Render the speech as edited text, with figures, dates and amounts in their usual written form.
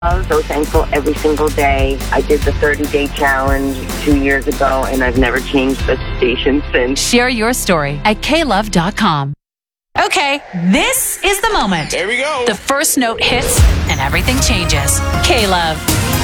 I'm so thankful every single day. I did the 30-day challenge 2 years ago, and I've never changed the station since. Share your story at klove.com. Okay, this is the moment. There we go. The first note hits and everything changes. K-Love.